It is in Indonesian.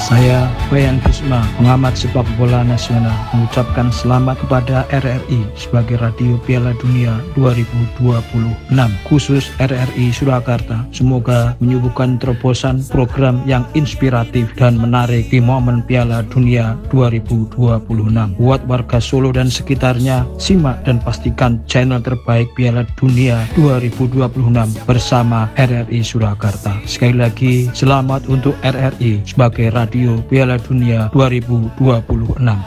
Saya, Wayan Bisma, pengamat sepak bola nasional, mengucapkan selamat kepada RRI sebagai Radio Piala Dunia 2026, khusus RRI Surakarta. Semoga menyuguhkan terobosan program yang inspiratif dan menarik di momen Piala Dunia 2026. Buat warga Solo dan sekitarnya, simak dan pastikan channel terbaik Piala Dunia 2026 bersama RRI Surakarta. Sekali lagi, selamat untuk RRI sebagai Radio Piala Dunia 2026.